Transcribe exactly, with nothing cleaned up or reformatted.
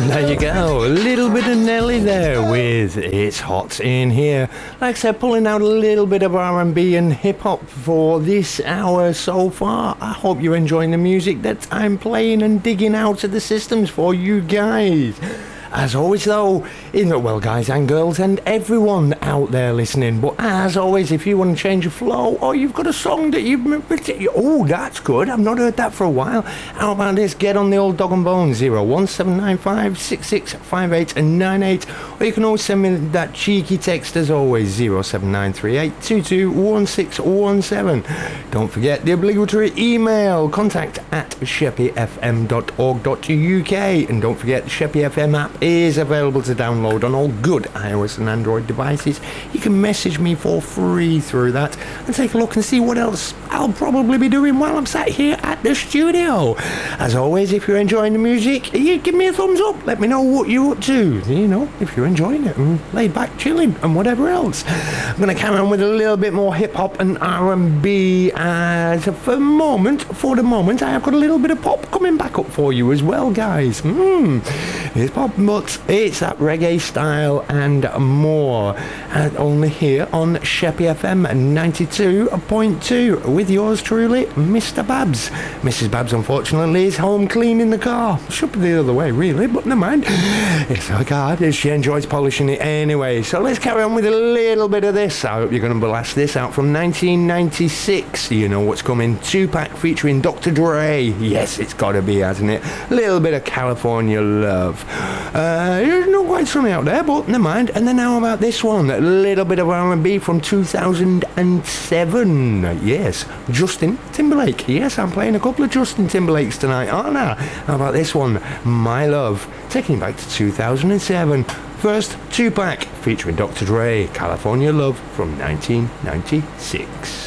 There you go, a little bit of Nelly there with It's Hot in Here. Like I said, pulling out a little bit of R and B and hip-hop for this hour so far. I hope you're enjoying the music that I'm playing and digging out of the systems for you guys. As always though, in the well guys and girls and everyone out there listening, but as always, if you want to change your flow or you've got a song that you've, oh that's good, I've not heard that for a while, how about this, get on the old dog and bone, zero one seven nine five six six five eight nine eight, or you can always send me that cheeky text as always, zero seven nine three eight two two one six one seven. Don't forget the obligatory email, contact at sheppy f m dot org dot u k, and don't forget the Sheppy F M app is available to download on all good iOS and Android devices. You can message me for free through that and take a look and see what else I'll probably be doing while I'm sat here at the studio. As always, if you're enjoying the music, you give me a thumbs up, let me know what you're up to, you know, if you're enjoying it, and laid back chilling and whatever else. I'm going to carry on with a little bit more hip hop and R and B as for the moment, for the moment I have got a little bit of pop coming back up for you as well guys. Hmm, it's pop, but it's that reggae style and more, and only here on Sheppy F M ninety-two point two with yours truly, Mister Babs. Missus Babs unfortunately is home cleaning the car. Should be the other way really, but never mind. It's her car, she enjoys polishing it anyway. So let's carry on with a little bit of this. I hope you're going to blast this out from nineteen ninety-six. You know what's coming, Tupac featuring Doctor Dre. Yes, it's got to be, hasn't it? A little bit of California love. Uh, there's not quite something out there, but never mind. And then how about this one? A little bit of R and B from two thousand seven. Yes, Justin Timberlake. Yes, I'm playing a couple of Justin Timberlakes tonight, aren't I? How about this one? My Love. Taking it back to two thousand seven. First, Tupac featuring Doctor Dre. California Love from nineteen ninety-six.